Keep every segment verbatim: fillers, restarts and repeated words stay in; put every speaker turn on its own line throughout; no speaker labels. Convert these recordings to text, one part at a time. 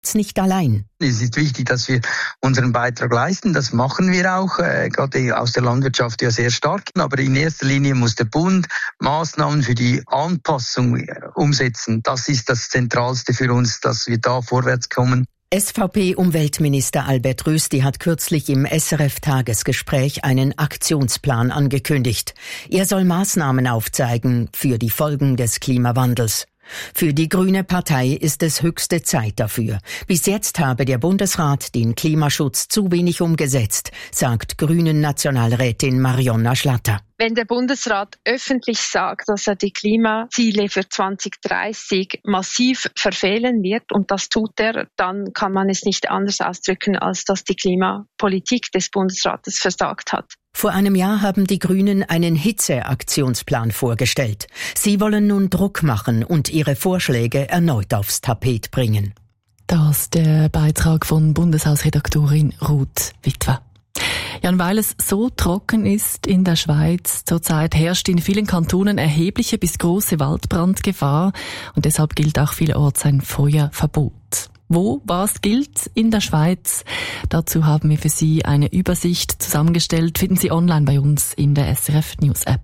nicht allein.
Es ist wichtig, dass wir unseren Beitrag leisten. Das machen wir auch, äh, gerade aus der Landwirtschaft ja sehr stark. Aber in erster Linie muss der Bund Maßnahmen für die Anpassung umsetzen. Das ist das Zentralste für uns, dass wir da vorwärts kommen.
S V P-Umweltminister Albert Rösti hat kürzlich im S R F-Tagesgespräch einen Aktionsplan angekündigt. Er soll Maßnahmen aufzeigen für die Folgen des Klimawandels. Für die Grüne Partei ist es höchste Zeit dafür. Bis jetzt habe der Bundesrat den Klimaschutz zu wenig umgesetzt, sagt Grünen-Nationalrätin Marionna Schlatter.
Wenn der Bundesrat öffentlich sagt, dass er die Klimaziele für zwanzig dreißig massiv verfehlen wird, und das tut er, dann kann man es nicht anders ausdrücken, als dass die Klimapolitik des Bundesrates versagt hat.
Vor einem Jahr haben die Grünen einen Hitzeaktionsplan vorgestellt. Sie wollen nun Druck machen und ihre Vorschläge erneut aufs Tapet bringen.
Das der Beitrag von Bundeshausredaktorin Ruth Witwer. Ja, und weil es so trocken ist in der Schweiz zurzeit, herrscht in vielen Kantonen erhebliche bis große Waldbrandgefahr und deshalb gilt auch vielerorts ein Feuerverbot. Wo was gilt in der Schweiz? Dazu haben wir für Sie eine Übersicht zusammengestellt. Finden Sie online bei uns in der S R F News App.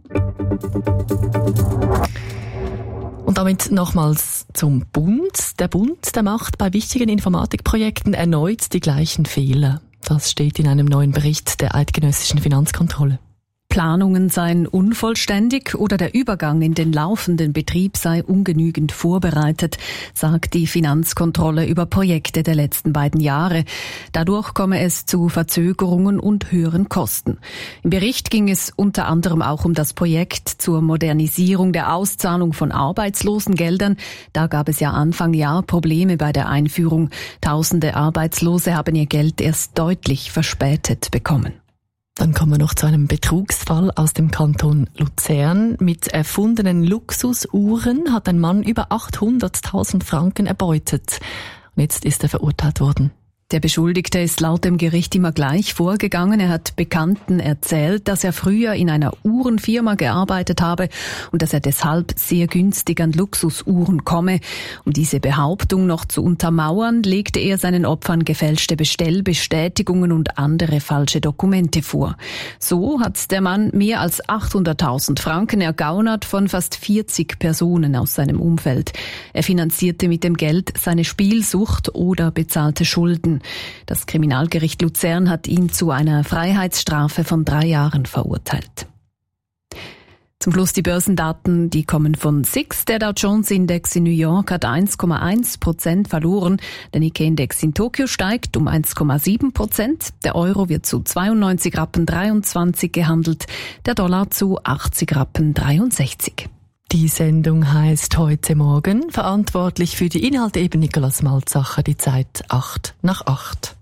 Und damit nochmals zum Bund. Der Bund, der macht bei wichtigen Informatikprojekten erneut die gleichen Fehler. Das steht in einem neuen Bericht der Eidgenössischen Finanzkontrolle.
Planungen seien unvollständig oder der Übergang in den laufenden Betrieb sei ungenügend vorbereitet, sagt die Finanzkontrolle über Projekte der letzten beiden Jahre. Dadurch komme es zu Verzögerungen und höheren Kosten. Im Bericht ging es unter anderem auch um das Projekt zur Modernisierung der Auszahlung von Arbeitslosengeldern. Da gab es ja Anfang Jahr Probleme bei der Einführung. Tausende Arbeitslose haben ihr Geld erst deutlich verspätet bekommen.
Dann kommen wir noch zu einem Betrugsfall aus dem Kanton Luzern. Mit erfundenen Luxusuhren hat ein Mann über achthunderttausend Franken erbeutet. Und jetzt ist er verurteilt worden.
Der Beschuldigte ist laut dem Gericht immer gleich vorgegangen. Er hat Bekannten erzählt, dass er früher in einer Uhrenfirma gearbeitet habe und dass er deshalb sehr günstig an Luxusuhren komme. Um diese Behauptung noch zu untermauern, legte er seinen Opfern gefälschte Bestellbestätigungen und andere falsche Dokumente vor. So hat der Mann mehr als achthunderttausend Franken ergaunert von fast vierzig Personen aus seinem Umfeld. Er finanzierte mit dem Geld seine Spielsucht oder bezahlte Schulden. Das Kriminalgericht Luzern hat ihn zu einer Freiheitsstrafe von drei Jahren verurteilt. Zum Schluss die Börsendaten, die kommen von S I X. Der Dow Jones Index in New York hat eins Komma eins Prozent verloren. Der Nikkei-Index in Tokio steigt um eins Komma sieben Prozent. Der Euro wird zu zweiundneunzig Rappen dreiundzwanzig gehandelt. Der Dollar zu achtzig Rappen dreiundsechzig.
Die Sendung heisst «Heute Morgen». Verantwortlich für die Inhalte eben Nikolaus Malzacher. Die Zeit acht nach acht.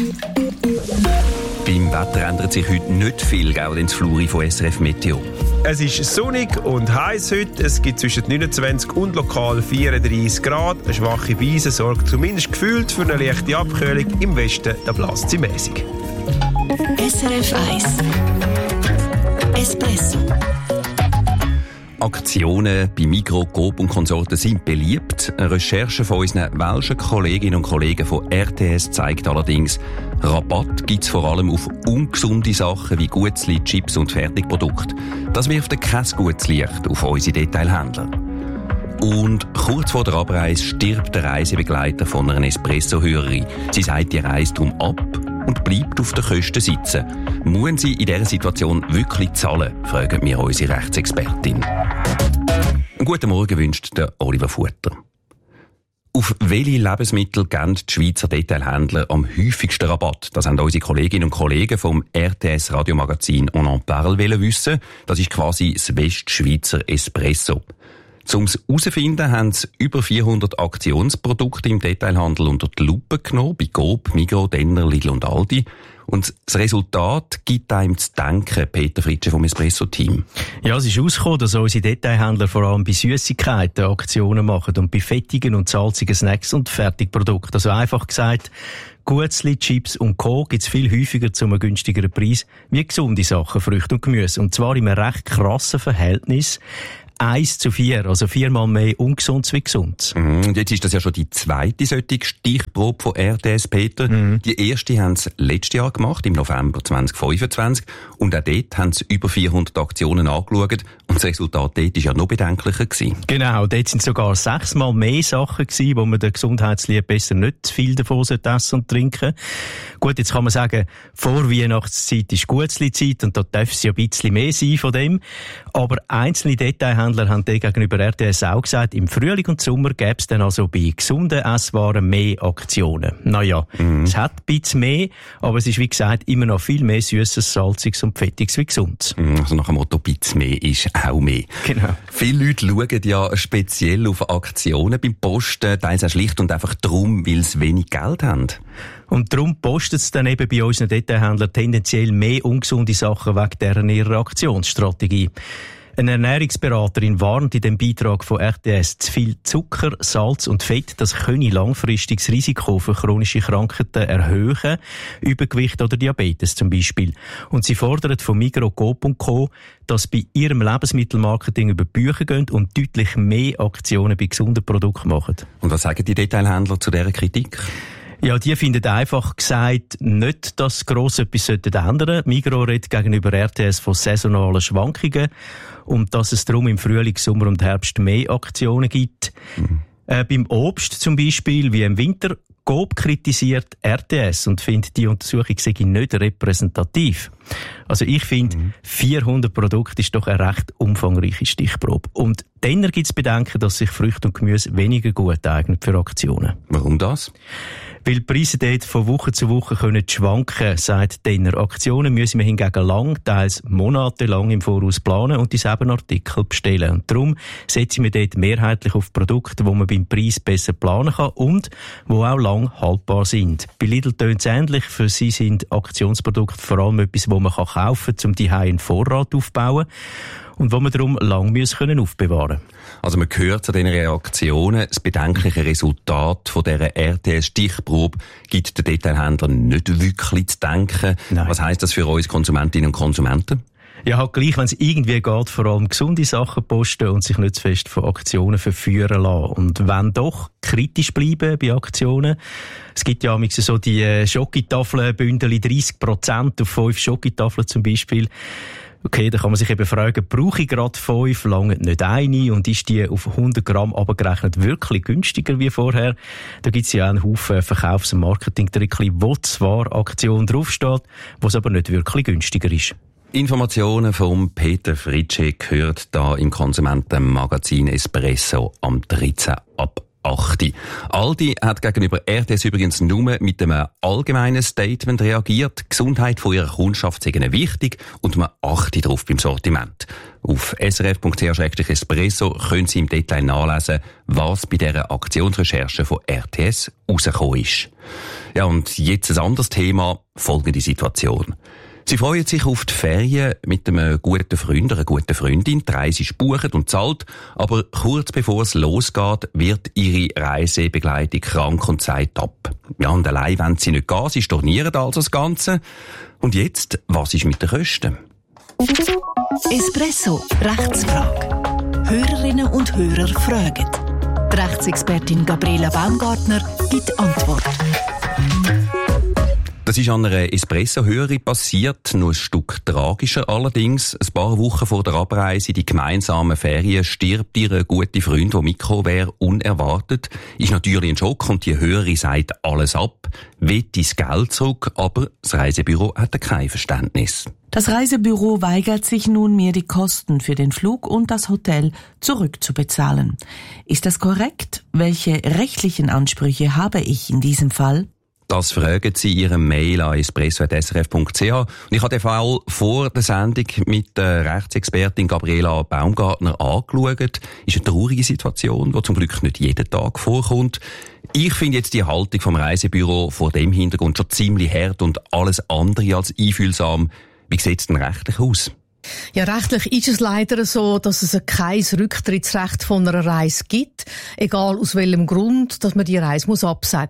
Beim Wetter ändert sich heute nicht viel, gell, ins Fluri von S R F Meteo.
Es ist sonnig und heiß heute. Es gibt zwischen neunundzwanzig und lokal vierunddreissig Grad. Eine schwache Brise sorgt zumindest gefühlt für eine leichte Abkühlung. Im Westen da bläst sie mäßig.
S R F eins Espresso.
Aktionen bei Migros, Coop und Konsorten sind beliebt. Eine Recherche von unseren welschen Kolleginnen und Kollegen von R T S zeigt allerdings, Rabatt gibt es vor allem auf ungesunde Sachen wie Guetzli, Chips und Fertigprodukte. Das wirft kein gutes Licht auf unsere Detailhändler. Und kurz vor der Abreise stirbt der Reisebegleiter von einer Espresso-Hörerin. Sie sagt die Reise darum ab und bleibt auf den Kosten sitzen. Müssen Sie in dieser Situation wirklich zahlen, fragen wir unsere Rechtsexpertin. Einen guten Morgen wünscht der Oliver Futter. Auf welche Lebensmittel geben die Schweizer Detailhändler am häufigsten Rabatt? Das haben unsere Kolleginnen und Kollegen vom R T S-Radiomagazin «On en parle» wissen. Das ist quasi das Westschweizer Espresso. Um es herauszufinden, haben sie über vierhundert Aktionsprodukte im Detailhandel unter die Lupe genommen, bei Coop, Migros, Denner, Lidl und Aldi. Und das Resultat gibt einem zu denken, Peter Fritsche vom Espresso-Team.
Ja, es ist herausgekommen, dass unsere Detailhändler vor allem bei Süßigkeiten Aktionen machen und bei fettigen und salzigen Snacks und Fertigprodukten. Also einfach gesagt, Guetzli, Chips und Co. gibt es viel häufiger zu einem günstigeren Preis wie gesunde Sachen, Früchte und Gemüse. Und zwar in einem recht krassen Verhältnis. eins zu vier, also viermal mehr Ungesundes wie Gesundes.
Mhm. Und jetzt ist das ja schon die zweite solche Stichprobe von R T S, Peter. Mhm. Die erste haben sie letztes Jahr gemacht, im November zwanzig fünfundzwanzig. Und auch dort haben sie über vierhundert Aktionen angeschaut. Und das Resultat dort war ja noch bedenklicher gewesen.
Genau, dort sind sogar sechsmal mehr Sachen gewesen, wo man der Gesundheitsliebe besser nicht zu viel davon essen und trinken. Gut, jetzt kann man sagen, vor Weihnachtszeit ist Gutzli-Zeit und da darf es ja ein bisschen mehr sein von dem. Aber einzelne Detailhändler haben gegenüber R T S auch gesagt, im Frühling und Sommer gäbe es dann also bei gesunden Esswaren mehr Aktionen. Naja, mhm. es hat ein bisschen mehr, aber es ist wie gesagt immer noch viel mehr Süßes, Salziges und Fettiges wie Gesundes.
Also nach dem Motto, ein bisschen mehr ist auch mehr.
Genau.
Viele Leute schauen ja speziell auf Aktionen beim Posten, teils auch schlicht und einfach darum, weil sie wenig Geld haben.
Und darum postet es dann eben bei unseren Detailhändlern tendenziell mehr ungesunde Sachen wegen deren ihrer Aktionsstrategie. Eine Ernährungsberaterin warnt in dem Beitrag von R T S, zu viel Zucker, Salz und Fett, das könne langfristig das Risiko für chronische Krankheiten erhöhen, Übergewicht oder Diabetes zum Beispiel. Und sie fordert von Migros, Coop und Co., dass bei ihrem Lebensmittelmarketing über die Bücher gehen und deutlich mehr Aktionen bei gesunden Produkten machen.
Und was sagen die Detailhändler zu dieser Kritik?
Ja, die finden einfach gesagt nicht, dass gross etwas ändern sollte. Migros redet gegenüber R T S von saisonalen Schwankungen und dass es darum im Frühling, Sommer und Herbst mehr Aktionen gibt. Mhm. Äh, beim Obst zum Beispiel, wie im Winter, Coop kritisiert R T S und findet, die Untersuchung sei nicht repräsentativ. Also ich finde, mhm. vierhundert Produkte ist doch eine recht umfangreiche Stichprobe. Und dann gibt es Bedenken, dass sich Früchte und Gemüse weniger gut eignen für Aktionen.
Warum das?
Weil die Preise dort von Woche zu Woche können schwanken, sagt Denner. Aktionen müssen wir hingegen lang, teils monatelang im Voraus planen und dieselben Artikel bestellen. Und darum setzen wir dort mehrheitlich auf Produkte, die man beim Preis besser planen kann und die auch lang haltbar sind. Bei Lidl tönt es ähnlich. Für sie sind Aktionsprodukte vor allem etwas, das man kaufen kann, um die einen Vorrat aufzubauen. Und wo man darum lang können aufbewahren müssen.
Also man hört zu diesen Reaktionen, das bedenkliche Resultat von dieser R T S-Stichprobe gibt den Detailhändlern nicht wirklich zu denken. Nein. Was heisst das für uns Konsumentinnen und Konsumenten?
Ja, halt gleich, wenn es irgendwie geht, vor allem gesunde Sachen posten und sich nicht zu fest von Aktionen verführen lassen. Und wenn doch, kritisch bleiben bei Aktionen. Es gibt ja manchmal so die Schokitafeln-Bündel, dreißig Prozent auf fünf Schokitafeln zum Beispiel. Okay, da kann man sich eben fragen, brauche ich gerade fünf, lange nicht eine und ist die auf hundert Gramm abgerechnet wirklich günstiger wie vorher? Da gibt es ja auch einen Haufen Verkaufs- und Marketing-Trickli, wo zwar Aktion draufsteht, wo es aber nicht wirklich günstiger ist.
Informationen von Peter Fritsche gehört da im Konsumentenmagazin Espresso am dreizehn ab acht. Aldi hat gegenüber R T S übrigens nur mit einem allgemeinen Statement reagiert. Gesundheit von ihrer Kundschaft sei ihnen wichtig und man achte darauf beim Sortiment. Auf s r f punkt c h slash espresso können Sie im Detail nachlesen, was bei dieser Aktionsrecherche von R T S rausgekommen ist. Ja, und jetzt ein anderes Thema, folgende Situation. Sie freuen sich auf die Ferien mit einem guten Freund, einer guten Freundin. Die Reise ist gebucht und zahlt, aber kurz bevor es losgeht, wird ihre Reisebegleitung krank und sagt ab. Ja, und allein wollen sie nicht gehen, sie stornieren also das Ganze. Und jetzt, was ist mit den Kosten?
Espresso, Rechtsfrage. Hörerinnen und Hörer fragen. Die Rechtsexpertin Gabriela Baumgartner gibt Antwort.
Das ist an einer Espresso-Hörerin passiert, nur ein Stück tragischer allerdings. Ein paar Wochen vor der Abreise in die gemeinsamen Ferien stirbt ihr guter Freund, der mitgekommen wäre, unerwartet. Ist natürlich ein Schock und die Hörerin sagt alles ab, will das Geld zurück, aber das Reisebüro hat kein Verständnis.
Das Reisebüro weigert sich nunmehr, die Kosten für den Flug und das Hotel zurückzubezahlen. Ist das korrekt? Welche rechtlichen Ansprüche habe ich in diesem Fall?
Das fragen Sie Ihrem Mail an espresso punkt s r f punkt c h. Und ich habe den Fall vor der Sendung mit der Rechtsexpertin Gabriela Baumgartner angeschaut. Ist eine traurige Situation, die zum Glück nicht jeden Tag vorkommt. Ich finde jetzt die Haltung vom Reisebüro vor dem Hintergrund schon ziemlich hart und alles andere als einfühlsam. Wie sieht es denn rechtlich aus?
Ja, rechtlich ist es leider so, dass es kein Rücktrittsrecht von einer Reise gibt, egal aus welchem Grund, dass man die Reise muss absagen muss.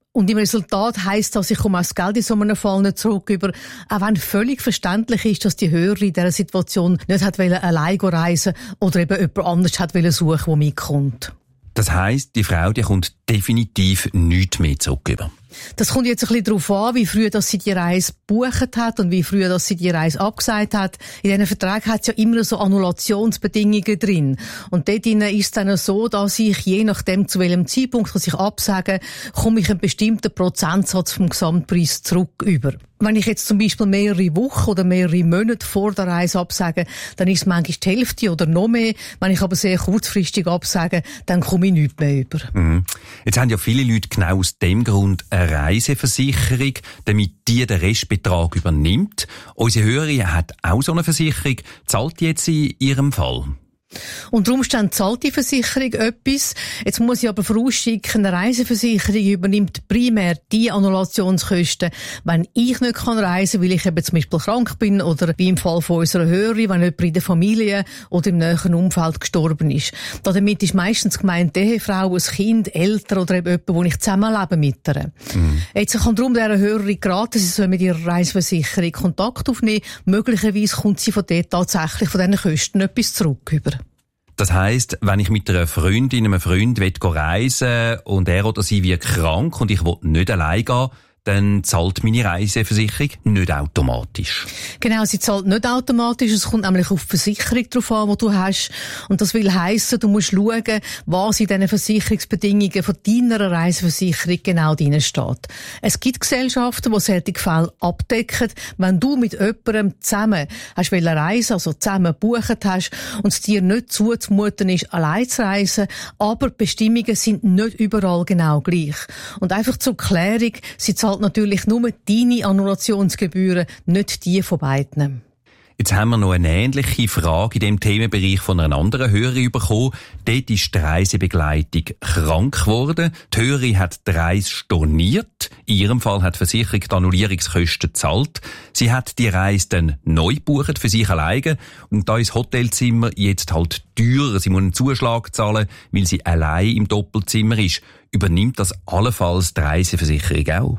Und im Resultat heisst das, ich komme auch das Geld in so einem Fall nicht zurück über. Auch wenn völlig verständlich ist, dass die Hörerin in dieser Situation nicht hat wollen, allein reisen oder eben jemand anders hat wollen suchen, der mitkommt.
Das heisst, die Frau, die kommt definitiv nichts mehr zurück über.
Das kommt jetzt ein bisschen darauf an, wie früh dass sie die Reise gebucht hat und wie früh dass sie die Reise abgesagt hat. In diesen Verträgen hat es ja immer so Annulationsbedingungen drin. Und dort ist es dann so, dass ich, je nachdem zu welchem Zeitpunkt dass ich absage, komme ich einen bestimmten Prozentsatz vom Gesamtpreis zurück über. Wenn ich jetzt zum Beispiel mehrere Wochen oder mehrere Monate vor der Reise absage, dann ist es manchmal die Hälfte oder noch mehr. Wenn ich aber sehr kurzfristig absage, dann komme ich nichts mehr über.
Mhm. Jetzt haben ja viele Leute genau aus dem Grund eine Reiseversicherung, damit die den Restbetrag übernimmt. Unsere Hörerin hat auch so eine Versicherung. Zahlt die jetzt in ihrem Fall?
Unter Umständen zahlt die Versicherung etwas. Jetzt muss ich aber vorausschicken, eine Reiseversicherung übernimmt primär die Annulationskosten, wenn ich nicht kann reisen, weil ich eben zum Beispiel krank bin oder wie im Fall von unserer Hörerin, wenn jemand in der Familie oder im näheren Umfeld gestorben ist. Damit ist meistens gemeint die Ehefrau, ein Kind, Eltern oder eben jemand, wo ich zusammenlebe mit ihr. Mhm. Jetzt kann darum dieser Hörerin geraten, sie soll mit ihrer Reiseversicherung Kontakt aufnehmen. Möglicherweise kommt sie von dort tatsächlich von diesen Kosten etwas zurück über.
Das heisst, wenn ich mit einer Freundin, einem Freund reisen will und er oder sie wird krank und ich will nicht allein gehen, dann zahlt meine Reiseversicherung nicht automatisch.
Genau, sie zahlt nicht automatisch. Es kommt nämlich auf die Versicherung drauf an, die du hast. Und das will heissen, du musst schauen, was in diesen Versicherungsbedingungen von deiner Reiseversicherung genau drin steht. Es gibt Gesellschaften, die solche Fälle abdecken. Wenn du mit jemandem zusammen hast wollen reisen, also zusammen gebucht hast und es dir nicht zuzumuten ist, allein zu reisen, aber die Bestimmungen sind nicht überall genau gleich. Und einfach zur Klärung, sie zahlt natürlich nur deine Annulationsgebühren, nicht die von beiden.
Jetzt haben wir noch eine ähnliche Frage in dem Themenbereich von einer anderen Hörerin bekommen. Dort ist die Reisebegleitung krank geworden. Die Hörerin hat die Reise storniert. In ihrem Fall hat die Versicherung die Annullierungskosten gezahlt. Sie hat die Reise dann neu gebucht für sich alleine. Und da ist das Hotelzimmer jetzt halt teurer. Sie muss einen Zuschlag zahlen, weil sie allein im Doppelzimmer ist. Übernimmt das allenfalls die Reiseversicherung auch?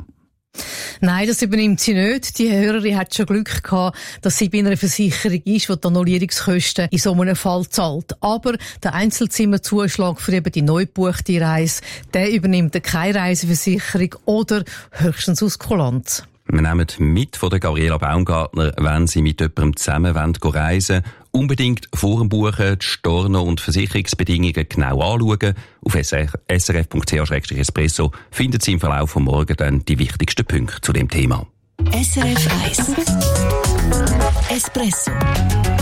Nein, das übernimmt sie nicht. Die Hörerin hat schon Glück gehabt, dass sie bei einer Versicherung ist, die die Annullierungskosten in so einem Fall zahlt. Aber der Einzelzimmerzuschlag für eben die neu gebuchte Reise, der übernimmt keine Reiseversicherung oder höchstens aus Kulanz.
Wir nehmen mit von der Gabriela Baumgartner, wenn Sie mit jemandem zusammen reisen wollen, unbedingt vor dem Buchen die Storno- und Versicherungsbedingungen genau anschauen. Auf s r f punkt c h slash espresso finden Sie im Verlauf von morgen dann die wichtigsten Punkte zu dem Thema.
S R F eins Espresso.